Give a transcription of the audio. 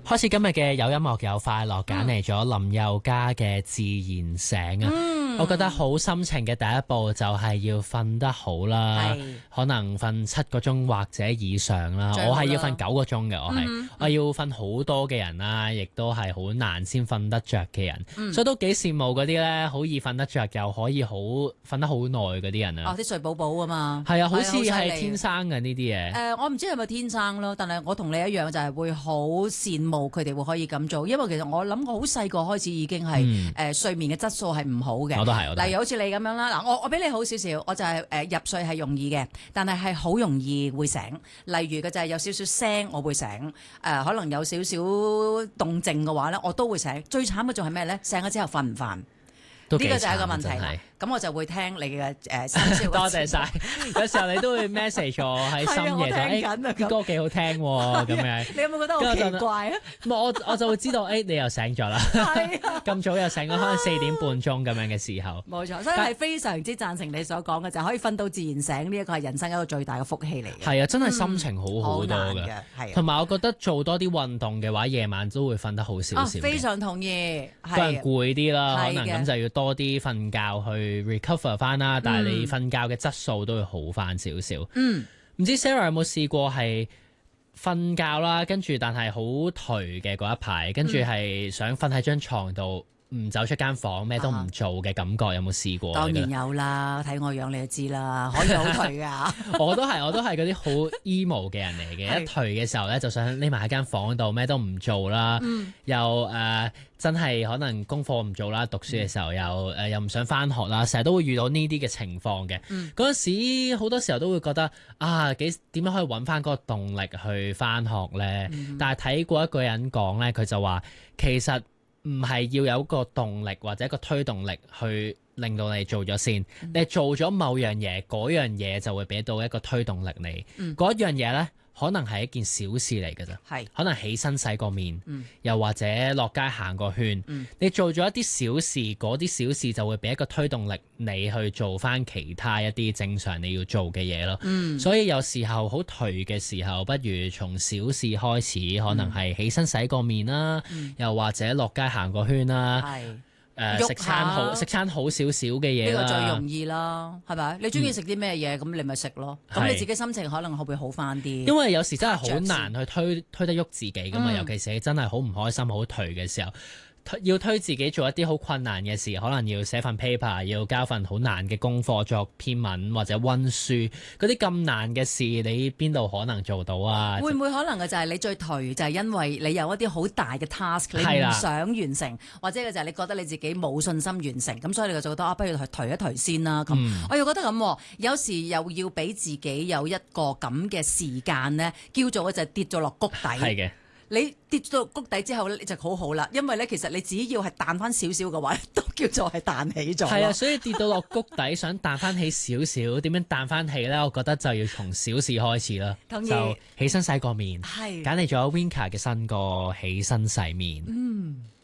開始今日嘅有音樂有快樂，揀嚟咗林宥嘉嘅自然醒啊！我覺得好心情嘅第一步就係要瞓得好啦，可能瞓7個鐘或者以上啦。我係要瞓9個鐘嘅，我要瞓好多嘅人啦，亦都係好難先瞓得着嘅人，所以都幾羨慕嗰啲咧，好易瞓得着又可以好瞓得好耐嗰啲人啊！ 啲睡寶寶啊嘛， 係啊，好似係天生嘅呢啲嘢。 我唔知係咪天生咯，但係我同你一樣就係會好羨慕佢哋會可以咁做，因為其實我諗我好細個開始已經係睡眠嘅質素係唔好嘅。 我都係， 例如好似你咁樣啦，嗱我比你好少少，我就係入睡係容易嘅，但係好容易會醒。例如嘅就係有少少聲我會醒，可能有少少動靜嘅話咧，我都會醒。最慘嘅仲係咩咧？醒咗之後瞓唔瞓？呢個就係一個問題啦。咁我就會聽你嘅深宵。 多謝晒。有時候你都會 message 我喺深夜就啲歌幾好聽喎咁樣。 你有冇覺得好奇怪啊？ 我就會知道你又醒咗啦。係啊，咁早又醒咗，可能4點半鐘咁樣嘅時候。 冇錯，所以係非常之贊成你所講嘅，就係可以瞓到自然醒，呢一個係人生一個最大嘅福氣嚟嘅。 係啊，真係心情好好多㗎。同埋我覺得做多啲運動嘅話，夜晚都會瞓得好少少。 非常同意。 個人攰啲啦，可能咁就要多啲瞓覺去 recover 翻啦，但係你瞓覺嘅質素都會好翻少少。唔知 Sarah 有冇試過係瞓覺啦，跟住但係好頹嘅嗰一排，跟住係想瞓喺張床度，唔走出間房，咩都唔做嘅感覺，有冇試過？ 當然有啦，睇我樣你就知啦，可以好頹噶。 我都係嗰啲好 emo 嘅人嚟嘅，一頹嘅時候咧，就想匿埋喺間房度，咩都唔做啦，又真係可能功課唔做啦，讀書嘅時候又唔想翻學啦，成日都會遇到呢啲嘅情況嘅。嗰陣時好多時候都會覺得點樣可以揾翻嗰個動力去翻學咧？但係睇過一個人講咧，佢就話其實唔係要有一個動力或者一個推動力去令到你做咗先，你做咗某樣嘢，嗰樣嘢就會俾到一個推動力你。嗰樣嘢咧，可能係一件小事嚟㗎咋，可能起身洗個面，又或者落街行個圈。你做咗一啲小事，嗰啲小事就會俾一個推動力你去做翻其他一啲正常你要做嘅嘢咯。所以有時候好頹嘅時候，不如從小事開始，可能係起身洗個面啦，又或者落街行個圈啦。食餐好少少嘅嘢啦， 呢個最容易啦，係咪？你中意食啲咩嘢，咁你咪食咯。咁你自己心情可能會好翻啲。因為有時真係好難去推得喐自己㗎嘛，尤其是你真係好唔開心、好頹嘅時候。要推自己做一啲好困難嘅事，可能要寫份 paper，要交份好難嘅功課，作篇文或者溫書，嗰啲咁難嘅事，你邊度可能做到啊？ 會唔會可能嘅就係你最頹，就係因為你有一啲好大嘅 task，你唔想完成，或者嘅就係你覺得你自己冇信心完成，咁所以你就覺得不如去頹一頹先啦。咁我又覺得咁，有時又要俾自己有一個咁嘅時間呢，叫做就係跌咗落谷底。 係嘅。 你跌到谷底之後咧，你就好好啦，因為咧其實你只要係彈翻少少嘅話，都叫做係彈起咗。係啊，所以跌到落谷底，想彈翻起少少，點樣彈翻起咧？我覺得就要從小事開始啦。就起身洗個面，揀嚟咗 Winka 嘅新歌《起身洗面》。